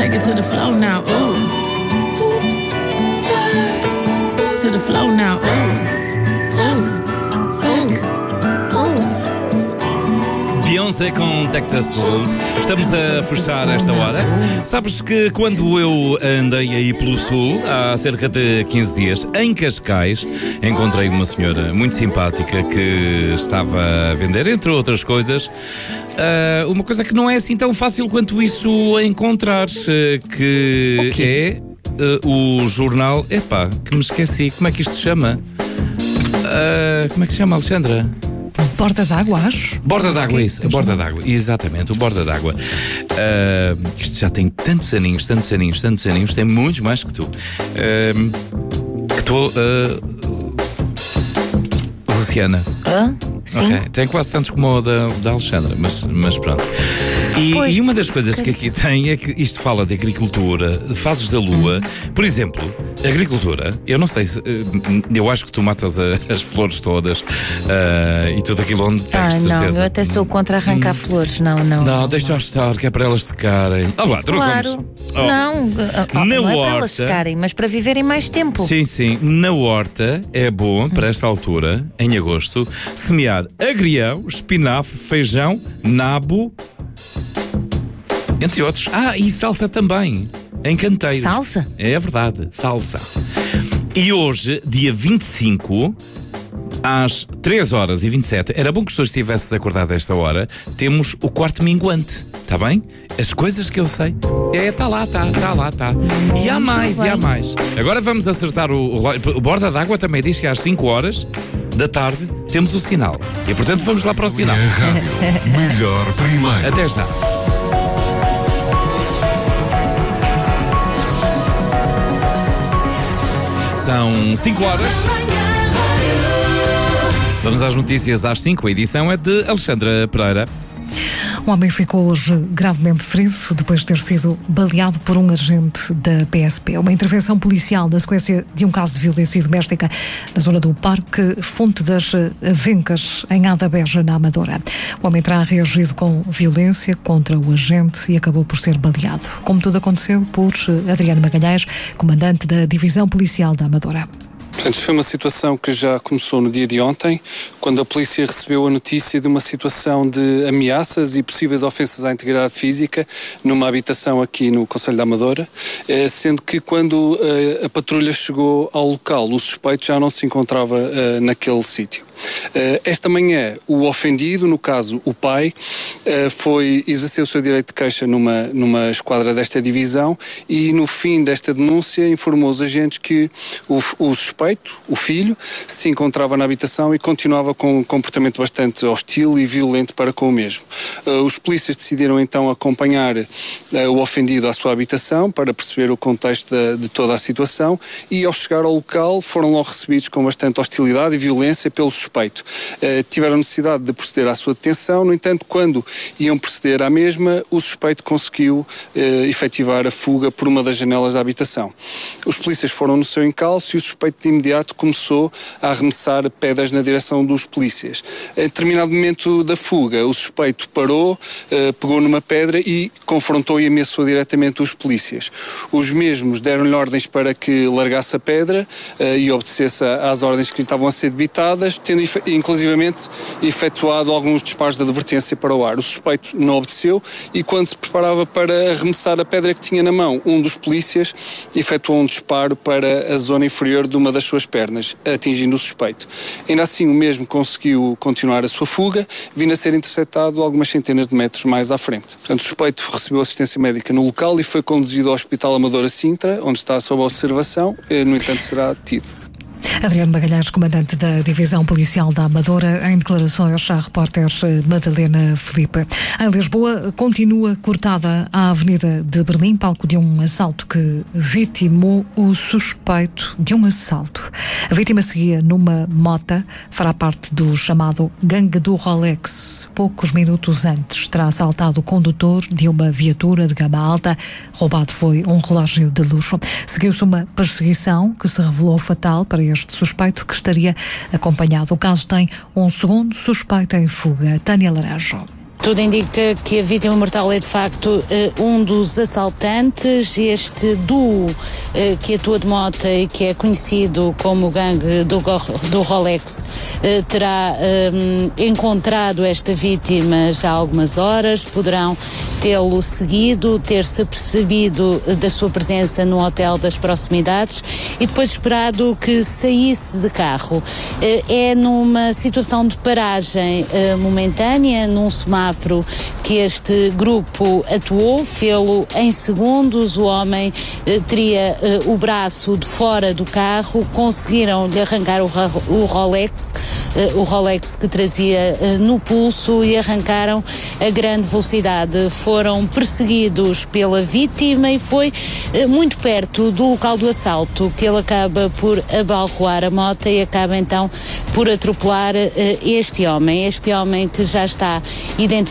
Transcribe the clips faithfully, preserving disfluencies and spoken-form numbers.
Take it to the floor now, ooh. Oops, stars. To the floor now, ooh. Two, back, oops. Beyoncé com Texas Hold'em. Estamos a fechar esta hora. Sabes que quando eu andei aí pelo sul, há cerca de quinze dias, em Cascais, encontrei uma senhora muito simpática que estava a vender, entre outras coisas, uh, uma coisa que não é assim tão fácil quanto isso a encontrar, uh, que okay. é uh, o jornal... Epá, que me esqueci. Como é que isto se chama? Uh, como é que se chama, Alexandra? Borda d'água, acho. Borda d'água, okay. isso. Borda d'água, exatamente, o Borda d'água. Uh, isto já tem tantos aninhos, tantos aninhos, tantos aninhos, tem muitos mais que tu. Uh, que tu, uh, Luciana. Ah, sim. Okay. Tem quase tantos como o da, da Alexandra, mas, mas pronto. E, pois, e uma das coisas que aqui tem é que isto fala de agricultura, de fases da lua. Por exemplo, agricultura, eu não sei se. Eu acho que tu matas a, as flores todas uh, e tudo aquilo onde tens ah, certeza. Não, eu até sou contra arrancar hum. flores, não, não. Não, não deixa-as estar, que é para elas secarem. Ah, lá, tu claro. não comes. Oh. Não, oh, na não é horta, para elas secarem, mas para viverem mais tempo. Sim, sim. Na horta é bom, para esta altura, em agosto, semear agrião, espinafre, feijão, nabo, entre outros. Ah, e salsa também, em canteiros. Salsa? É verdade, salsa. E hoje, dia vinte e cinco, às três horas e vinte e sete, era bom que tu estivesses acordado a esta hora, temos o quarto minguante, está bem? As coisas que eu sei. É, está lá, está, está lá, está. E há mais, e há mais. Agora vamos acertar o, o, o Borda d'água também diz que às cinco horas da tarde temos o sinal. E portanto vamos lá para o sinal. Melhor primeiro. Até já. São cinco horas. Vamos às notícias às cinco. A edição é de Alexandra Pereira. Um homem ficou hoje gravemente ferido depois de ter sido baleado por um agente da P S P. Uma intervenção policial na sequência de um caso de violência doméstica na zona do Parque Fonte das Avencas, em Adabeja, na Amadora. O homem terá reagido com violência contra o agente e acabou por ser baleado. Como tudo aconteceu por Adriano Magalhães, comandante da Divisão Policial da Amadora. Portanto, foi uma situação que já começou no dia de ontem, quando a polícia recebeu a notícia de uma situação de ameaças e possíveis ofensas à integridade física numa habitação aqui no Concelho da Amadora, sendo que quando a patrulha chegou ao local, o suspeito já não se encontrava naquele sítio. Esta manhã, o ofendido, no caso o pai, foi exercer o seu direito de queixa numa, numa esquadra desta divisão e no fim desta denúncia informou os agentes que o, o suspeito, o filho, se encontrava na habitação e continuava com um comportamento bastante hostil e violento para com o mesmo. Os polícias decidiram então acompanhar o ofendido à sua habitação para perceber o contexto de, de toda a situação e ao chegar ao local foram logo recebidos com bastante hostilidade e violência pelo suspeito. Uh, tiveram necessidade de proceder à sua detenção, no entanto, quando iam proceder à mesma, o suspeito conseguiu uh, efetivar a fuga por uma das janelas da habitação. Os polícias foram no seu encalço e o suspeito de imediato começou a arremessar pedras na direção dos polícias. Em determinado momento da fuga, o suspeito parou, uh, pegou numa pedra e confrontou e ameaçou diretamente os polícias. Os mesmos deram-lhe ordens para que largasse a pedra uh, e obedecesse às ordens que lhe estavam a ser debitadas, tendo inclusivamente efetuado alguns disparos de advertência para o ar. O suspeito não obedeceu e quando se preparava para arremessar a pedra que tinha na mão, um dos polícias efetuou um disparo para a zona inferior de uma das suas pernas, atingindo o suspeito. Ainda assim, o mesmo conseguiu continuar a sua fuga, vindo a ser interceptado algumas centenas de metros mais à frente. Portanto, o suspeito recebeu assistência médica no local e foi conduzido ao Hospital Amadora Sintra, onde está sob observação, no entanto será detido. Adriano Magalhães, comandante da Divisão Policial da Amadora, em declarações à repórter Madalena Filipe. Em Lisboa, continua cortada a Avenida de Berlim, palco de um assalto que vitimou o suspeito de um assalto. A vítima seguia numa mota, fará parte do chamado Gangue do Rolex. Poucos minutos antes, terá assaltado o condutor de uma viatura de gama alta. Roubado foi um relógio de luxo. Seguiu-se uma perseguição que se revelou fatal para este suspeito que estaria acompanhado. O caso tem um segundo suspeito em fuga, Tânia Laranjo. Tudo indica que a vítima mortal é de facto um dos assaltantes. Este duo que atua de moto e que é conhecido como o gangue do, do Rolex terá um, encontrado esta vítima já há algumas horas. Poderão tê-lo seguido, ter-se apercebido da sua presença no hotel das proximidades e depois esperado que saísse de carro. É numa situação de paragem momentânea, num semáforo que este grupo atuou, fê-lo em segundos. O homem eh, teria eh, o braço de fora do carro, conseguiram-lhe arrancar o, o Rolex, eh, o Rolex que trazia eh, no pulso, e arrancaram a grande velocidade. Foram perseguidos pela vítima e foi eh, muito perto do local do assalto que ele acaba por abalroar a moto e acaba então por atropelar eh, este homem. Este homem que já está identificado.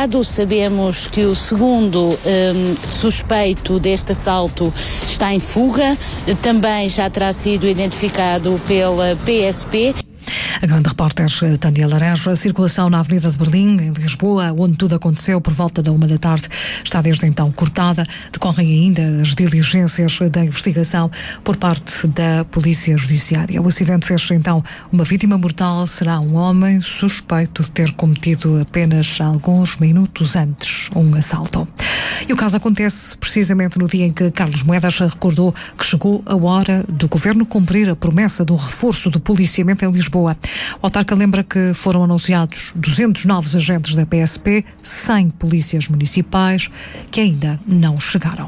Sabemos que o segundo um, suspeito deste assalto está em fuga, também já terá sido identificado pela P S P. A grande repórter Tânia Laranjo. A circulação na Avenida de Berlim, em Lisboa, onde tudo aconteceu por volta da uma da tarde, está desde então cortada. Decorrem ainda as diligências da investigação por parte da Polícia Judiciária. O acidente fez então uma vítima mortal. Será um homem suspeito de ter cometido apenas alguns minutos antes um assalto. E o caso acontece precisamente no dia em que Carlos Moedas recordou que chegou a hora do governo cumprir a promessa do reforço do policiamento em Lisboa. O autarca lembra que foram anunciados duzentos novos agentes da P S P, cem polícias municipais que ainda não chegaram.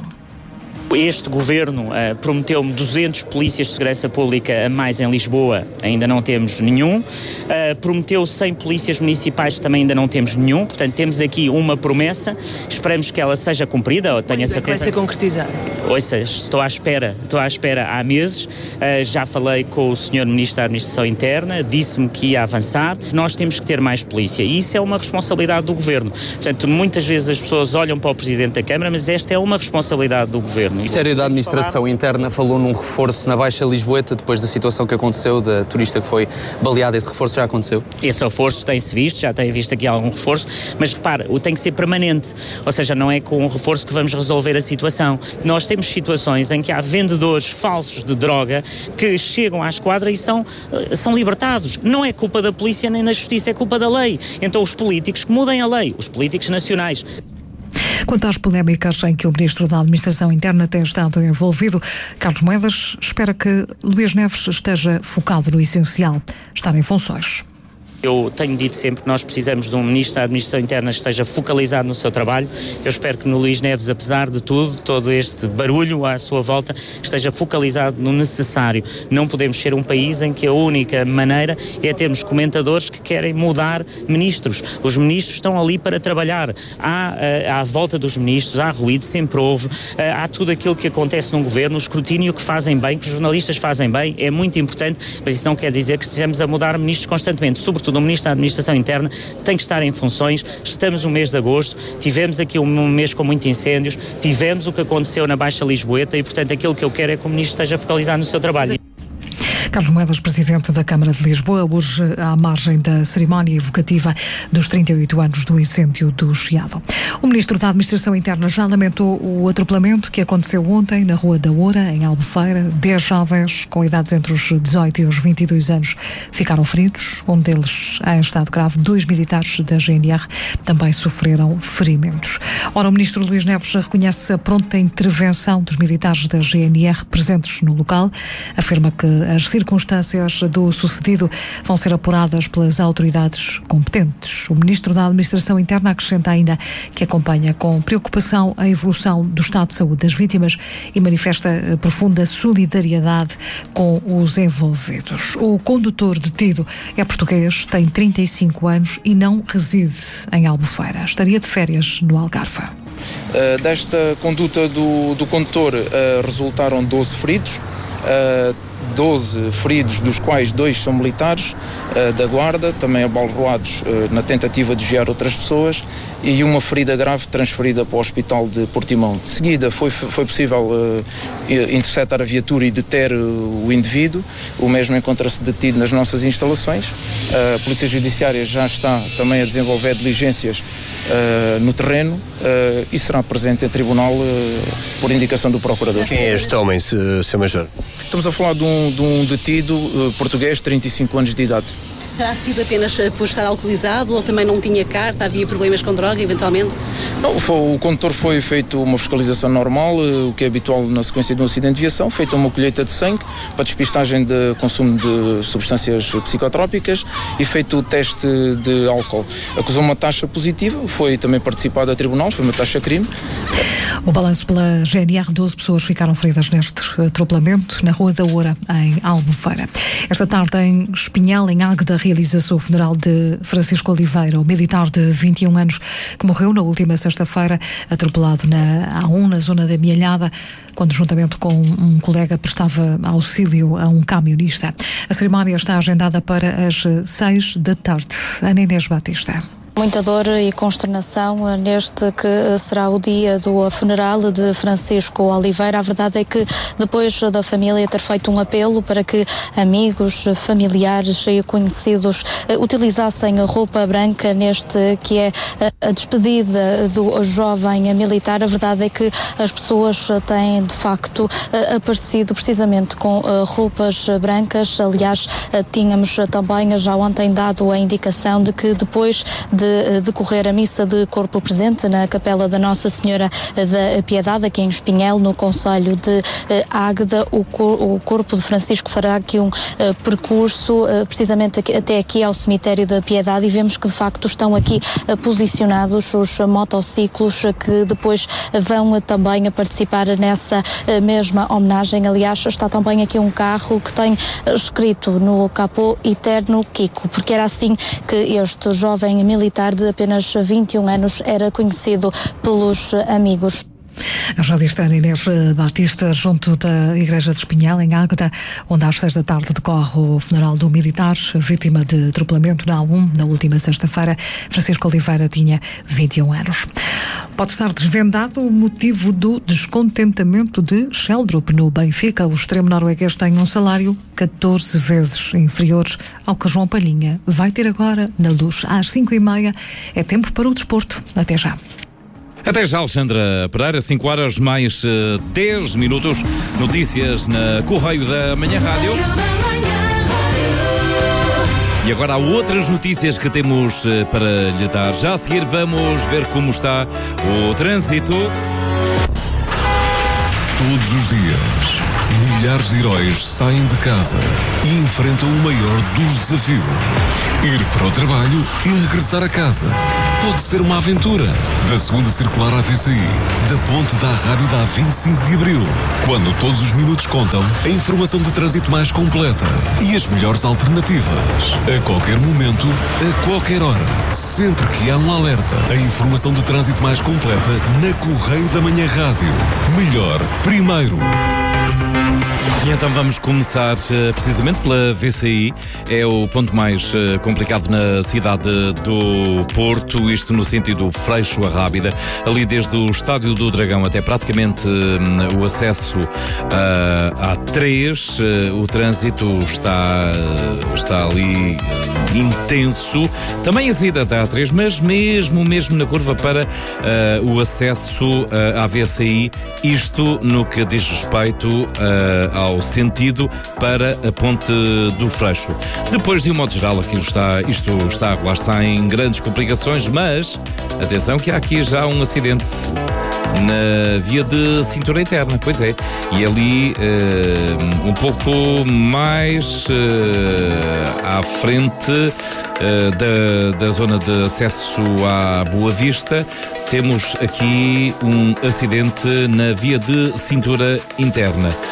Este governo uh, prometeu-me duzentos polícias de segurança pública a mais em Lisboa, ainda não temos nenhum. Uh, prometeu cem polícias municipais, também ainda não temos nenhum. Portanto, temos aqui uma promessa, esperamos que ela seja cumprida, eu tenho a certeza. Vai ser concretizada? Ouça, estou à espera, estou à espera há meses. Uh, já falei com o senhor Ministro da Administração Interna, disse-me que ia avançar. Nós temos que ter mais polícia e isso é uma responsabilidade do governo. Portanto, muitas vezes as pessoas olham para o Presidente da Câmara, mas esta é uma responsabilidade do governo. O Ministério da Administração Interna falou num reforço na Baixa Lisboeta depois da situação que aconteceu, da turista que foi baleada. Esse reforço já aconteceu? Esse reforço tem-se visto, já tem visto aqui algum reforço, mas repara, o tem que ser permanente, ou seja, não é com um reforço que vamos resolver a situação. Nós temos situações em que há vendedores falsos de droga que chegam à esquadra e são, são libertados. Não é culpa da polícia nem da justiça, é culpa da lei. Então os políticos que mudem a lei, os políticos nacionais. Quanto às polémicas em que o Ministro da Administração Interna tem estado envolvido, Carlos Moedas espera que Luís Neves esteja focado no essencial, estar em funções. Eu tenho dito sempre que nós precisamos de um Ministro da Administração Interna que esteja focalizado no seu trabalho. Eu espero que no Luís Neves, apesar de tudo, todo este barulho à sua volta, esteja focalizado no necessário. Não podemos ser um país em que a única maneira é termos comentadores que querem mudar ministros. Os ministros estão ali para trabalhar. Há, à volta dos ministros, há ruído, sempre houve, há tudo aquilo que acontece num governo, o escrutínio que fazem bem, que os jornalistas fazem bem, é muito importante, mas isso não quer dizer que estejamos a mudar ministros constantemente, sobretudo o Ministro da Administração Interna tem que estar em funções. Estamos no mês de agosto, tivemos aqui um mês com muitos incêndios, tivemos o que aconteceu na Baixa Lisboeta e, portanto, aquilo que eu quero é que o Ministro esteja focalizado no seu trabalho. Carlos Moedas, Presidente da Câmara de Lisboa, hoje à margem da cerimónia evocativa dos trinta e oito anos do incêndio do Chiado. O Ministro da Administração Interna já lamentou o atropelamento que aconteceu ontem na Rua da Oura, em Albufeira. Dez jovens com idades entre os dezoito e os vinte e dois anos ficaram feridos, um deles em estado grave. Dois militares da G N R também sofreram ferimentos. Ora, o Ministro Luís Neves reconhece a pronta intervenção dos militares da G N R presentes no local, afirma que as circunstâncias do sucedido vão ser apuradas pelas autoridades competentes. O Ministro da Administração Interna acrescenta ainda que acompanha com preocupação a evolução do estado de saúde das vítimas e manifesta profunda solidariedade com os envolvidos. O condutor detido é português, tem trinta e cinco anos e não reside em Albufeira. Estaria de férias no Algarve. Uh, desta conduta do, do condutor uh, resultaram doze feridos. Uh, doze feridos, dos quais dois são militares uh, da Guarda, também abalroados uh, na tentativa de desviar outras pessoas, e uma ferida grave transferida para o hospital de Portimão. De seguida foi, foi possível uh, interceptar a viatura e deter uh, o indivíduo. O mesmo encontra-se detido nas nossas instalações. Uh, a Polícia Judiciária já está também a desenvolver diligências uh, no terreno uh, e será presente em tribunal uh, por indicação do Procurador. Quem é este homem, senhor Major? Estamos a falar de um, de um detido uh, português de trinta e cinco anos de idade. Terá sido apenas por estar alcoolizado ou também não tinha carta, havia problemas com droga, eventualmente? Não, foi, o condutor foi feito uma fiscalização normal, o que é habitual na sequência de um acidente de viação, feita uma colheita de sangue para despistagem de consumo de substâncias psicotrópicas e feito o teste de álcool. Acusou uma taxa positiva, foi também participado a tribunal, foi uma taxa crime. O balanço pela G N R, doze pessoas ficaram feridas neste atropelamento na Rua da Oura, em Albufeira. Esta tarde, em Espinhal, em Águeda, realiza-se o funeral de Francisco Oliveira, o militar de vinte e um anos que morreu na última sexta-feira, atropelado na A um, na zona da Mialhada, quando juntamente com um colega prestava auxílio a um camionista. A cerimónia está agendada para as seis da tarde. Ana Inês Batista. Muita dor e consternação neste que será o dia do funeral de Francisco Oliveira. A verdade é que depois da família ter feito um apelo para que amigos, familiares e conhecidos utilizassem a roupa branca neste que é a despedida do jovem militar, a verdade é que as pessoas têm de facto aparecido precisamente com roupas brancas. Aliás, tínhamos também já ontem dado a indicação de que depois de decorrer a missa de corpo presente na Capela da Nossa Senhora da Piedade, aqui em Espinhel, no concelho de Águeda, o, o corpo de Francisco fará aqui um uh, percurso uh, precisamente aqui, até aqui ao cemitério da Piedade, e vemos que de facto estão aqui uh, posicionados os uh, motociclos uh, que depois uh, vão uh, também a participar nessa uh, mesma homenagem. Aliás, está também aqui um carro que tem uh, escrito no capô Eterno Kiko, porque era assim que este jovem militar de apenas vinte e um anos era conhecido pelos amigos. A jornalista Ana Inês Batista, junto da Igreja de Espinhal, em Águeda, onde às seis da tarde decorre o funeral do militar, vítima de atropelamento na A um, na última sexta-feira. Francisco Oliveira tinha vinte e um anos. Pode estar desvendado o motivo do descontentamento de Sheldrup no Benfica. O extremo norueguês tem um salário catorze vezes inferior ao que João Palhinha vai ter agora na Luz. Às cinco e meia é tempo para o desporto. Até já. Até já, Alexandra Pereira, cinco horas mais uh, dez minutos. Notícias na Correio da Manhã Rádio. E agora há outras notícias que temos uh, para lhe dar. Já a seguir vamos ver como está o trânsito. Todos os dias, milhares de heróis saem de casa e enfrentam o maior dos desafios: ir para o trabalho e regressar a casa. Pode ser uma aventura. Da segunda circular à V C I, da ponte da Rábida a vinte e cinco de abril, quando todos os minutos contam, a informação de trânsito mais completa e as melhores alternativas. A qualquer momento, a qualquer hora, sempre que há um alerta, a informação de trânsito mais completa na Correio da Manhã Rádio. Melhor primeiro. E então vamos começar uh, precisamente pela V C I. É o ponto mais uh, complicado na cidade do Porto, isto no sentido Freixo a Rábida, ali desde o Estádio do Dragão até praticamente uh, o acesso uh, à três. Uh, o trânsito está, uh, está ali intenso. Também a saída da A três, mas mesmo, mesmo na curva para uh, o acesso uh, à V C I, isto no que diz respeito uh, ao sentido para a Ponte do Freixo. Depois, de um modo geral, aquilo está, isto está a rolar sem grandes complicações, mas atenção que há aqui já um acidente na via de cintura interna, pois é, e ali uh, um pouco mais uh, à frente uh, da, da zona de acesso à Boa Vista, temos aqui um acidente na via de cintura interna.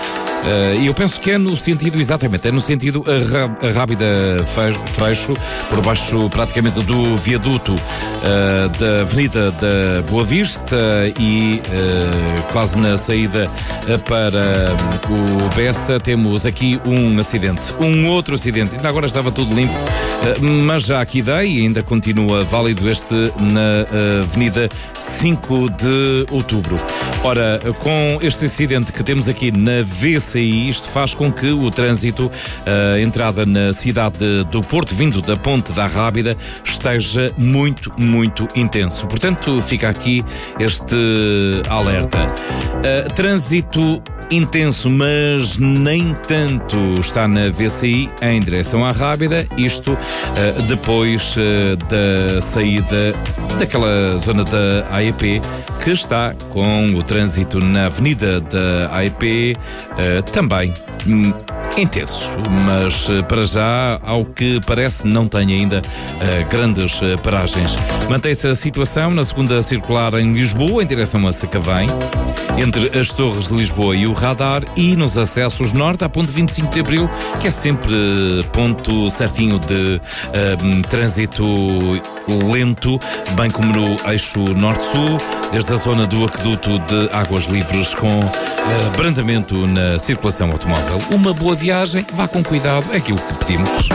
Uh, e eu penso que é no sentido, exatamente, é no sentido a, a Rábida Freixo, por baixo praticamente do viaduto uh, da Avenida da Boa Vista e uh, quase na saída para o Bessa temos aqui um acidente, um outro acidente. Ainda agora estava tudo limpo, uh, mas já aqui dei e ainda continua válido este na uh, Avenida cinco de Outubro. Ora, com este acidente que temos aqui na V C I, isto faz com que o trânsito, a entrada na cidade do Porto, vindo da Ponte da Rábida, esteja muito, muito intenso. Portanto, fica aqui este alerta. Uh, trânsito intenso, mas nem tanto, está na V C I em direção à Rábida, isto uh, depois uh, da saída daquela zona da A E P, que está com o trânsito na Avenida da A E P uh, também hum, intenso, mas uh, para já, ao que parece, não tem ainda uh, grandes uh, paragens. Mantém-se a situação na segunda circular em Lisboa, em direção a Sacavém, entre as Torres de Lisboa e o Radar, e nos acessos norte à ponte vinte e cinco de Abril, que é sempre uh, ponto certinho de uh, trânsito lento, bem como no eixo norte-sul, desde a zona do aqueduto de Águas Livres, com uh, abrandamento na circulação automóvel. Uma boa viagem, vá com cuidado, é aquilo que pedimos.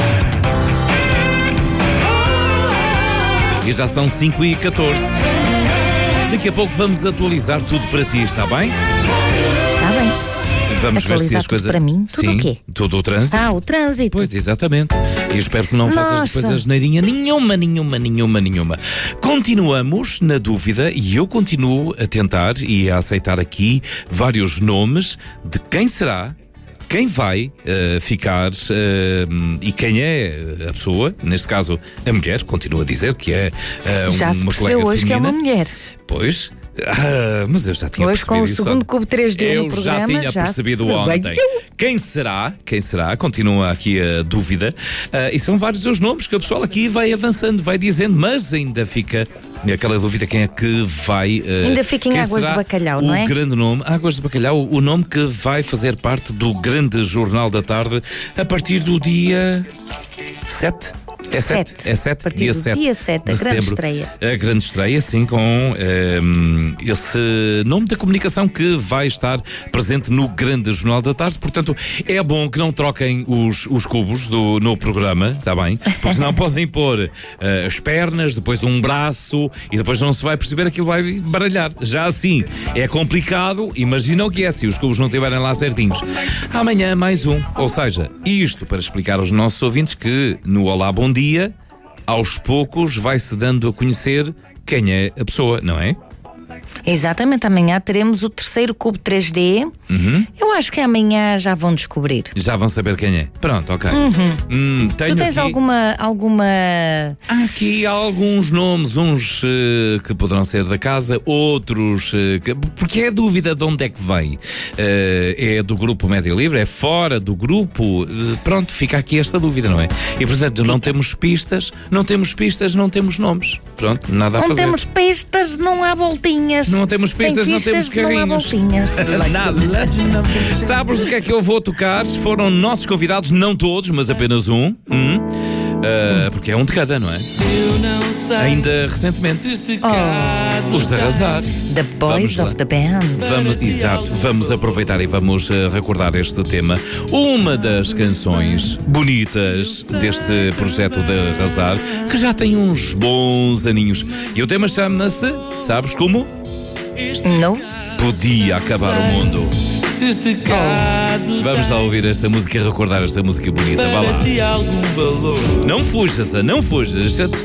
E já são cinco e catorze. Daqui a pouco vamos atualizar tudo para ti, está bem? Está bem. Vamos ver se as coisas. Para mim, tudo Sim, o quê? Tudo o trânsito. Ah, o trânsito. Pois, exatamente. E espero que não faças Nossa. depois asneirinha nenhuma, nenhuma, nenhuma, nenhuma. Continuamos na dúvida e eu continuo a tentar e a aceitar aqui vários nomes de quem será, quem vai uh, ficar uh, e quem é a pessoa, neste caso a mulher, continuo a dizer que é uh, Já uma se percebeu colega hoje feminina. que é uma mulher. Pois. Ah, mas eu já tinha Hoje, percebido com o isso segundo ontem. cubo três D eu no programa, já tinha já se percebido percebeu. ontem. Quem será? Quem será? Continua aqui a dúvida. Ah, e são vários os nomes que o pessoal aqui vai avançando, vai dizendo, mas ainda fica aquela dúvida: quem é que vai. Uh, Ainda fica em quem Águas será de Bacalhau, não é? O grande nome, Águas de Bacalhau, o nome que vai fazer parte do grande Jornal da Tarde a partir do dia sete. É sete, é sete, dia sete. Dia sete, a grande estreia. A grande estreia, sim, com um, esse nome da comunicação que vai estar presente no grande Jornal da Tarde. Portanto, é bom que não troquem os, os cubos do, no programa, está bem? Porque senão podem pôr uh, as pernas, depois um braço e depois não se vai perceber, aquilo vai baralhar. Já assim, é complicado. Imagina o que é se os cubos não estiverem lá certinhos. Amanhã mais um. Ou seja, isto para explicar aos nossos ouvintes que no Olá Bom Dia, aos poucos vai-se dando a conhecer quem é a pessoa, não é? Exatamente, amanhã teremos o terceiro cubo três D. Uhum. Eu acho que amanhã já vão descobrir. Já vão saber quem é. Pronto, ok. Uhum. Hum, tenho tu tens aqui... alguma, alguma... Há aqui alguns nomes, uns uh, que poderão ser da casa, outros... Uh, que... Porque é a dúvida de onde é que vem. Uh, é do grupo Média Livre? É fora do grupo? Uh, pronto, fica aqui esta dúvida, não é? E portanto não temos pistas, não temos pistas, não temos nomes. Pronto, nada a não fazer. Não temos pistas, não há voltinhas. Não temos pistas, não temos carrinhos. Não há voltinhas. Nada. Sabes do que é que eu vou tocar? Foram nossos convidados, não todos, mas apenas um. Hum. Uh, porque é um de cada, não é? Ainda recentemente. Oh. Os de Arrasar. The Boys of the Band. Vamos, exato, vamos aproveitar e vamos uh, recordar este tema. Uma das canções bonitas deste projeto de Arrasar, que já tem uns bons aninhos. E o tema chama-se, sabes como? Não. Podia acabar o mundo. Oh. Vamos lá ouvir esta música e recordar esta música bonita. Vá lá. Não fujas, não fujas. Já te